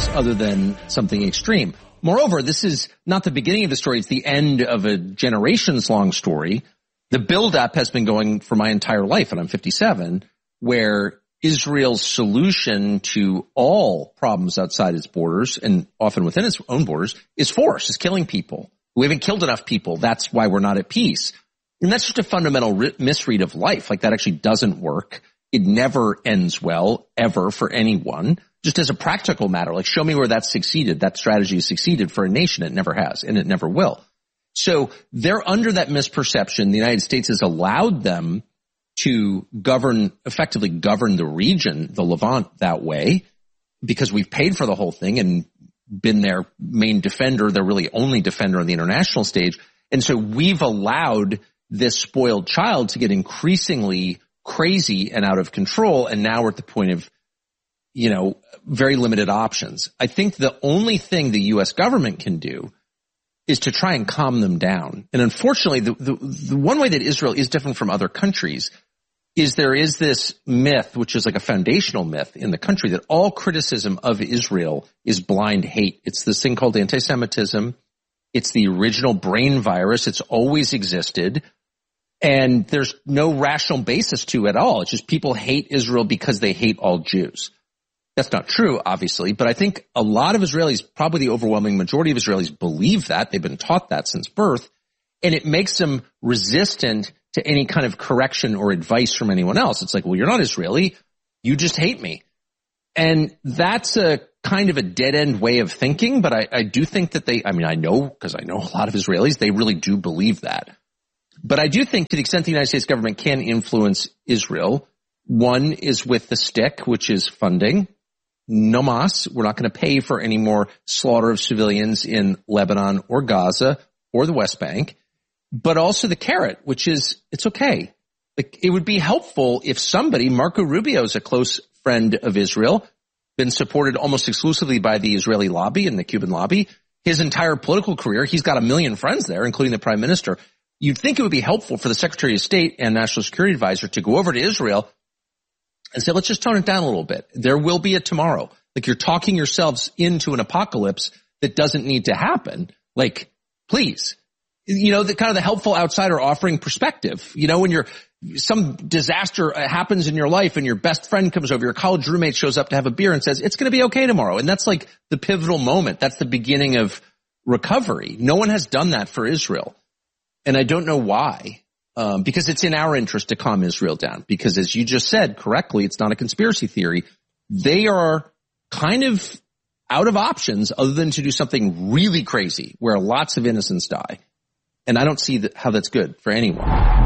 else other than something extreme. Moreover, this is not the beginning of the story. It's the end of a generations-long story. The buildup has been going for my entire life, and I'm 57, where Israel's solution to all problems outside its borders, and often within its own borders, is force, is killing people. We haven't killed enough people. That's why we're not at peace. And that's just a fundamental misread of life. Like, that actually doesn't work. It never ends well, ever, for anyone. Just as a practical matter, like, show me where that's succeeded. That strategy has succeeded for a nation. It never has, and it never will. So they're under that misperception. The United States has allowed them to effectively govern the region, the Levant, that way, because we've paid for the whole thing and been their main defender, their really only defender on the international stage. And so we've allowed this spoiled child to get increasingly crazy and out of control. And now we're at the point of, very limited options. I think the only thing the U.S. government can do is to try and calm them down. And unfortunately, the one way that Israel is different from other countries is there is this myth, which is like a foundational myth in the country, that all criticism of Israel is blind hate. It's this thing called anti-Semitism. It's the original brain virus. It's always existed. And there's no rational basis to it at all. It's just people hate Israel because they hate all Jews. That's not true, obviously, but I think a lot of Israelis, probably the overwhelming majority of Israelis, believe that. They've been taught that since birth, and it makes them resistant to any kind of correction or advice from anyone else. It's like, well, you're not Israeli. You just hate me. And that's a kind of a dead-end way of thinking, but I do think that I know, because I know a lot of Israelis, they really do believe that. But I do think, to the extent the United States government can influence Israel, one is with the stick, which is funding. No mas. We're not going to pay for any more slaughter of civilians in Lebanon or Gaza or the West Bank. But also the carrot, which is, it's okay. Like, it would be helpful if somebody, Marco Rubio is a close friend of Israel, been supported almost exclusively by the Israeli lobby and the Cuban lobby. His entire political career, he's got 1 million friends there, including the prime minister. You'd think it would be helpful for the Secretary of State and National Security Advisor to go over to Israel and say, let's just tone it down a little bit. There will be a tomorrow. Like, you're talking yourselves into an apocalypse that doesn't need to happen. Like, please. The kind of the helpful outsider offering perspective. When some disaster happens in your life and your best friend comes over, your college roommate shows up to have a beer and says, it's going to be okay tomorrow. And that's like the pivotal moment. That's the beginning of recovery. No one has done that for Israel. And I don't know why. Because it's in our interest to calm Israel down. Because, as you just said correctly, it's not a conspiracy theory. They are kind of out of options other than to do something really crazy where lots of innocents die. And I don't see how that's good for anyone.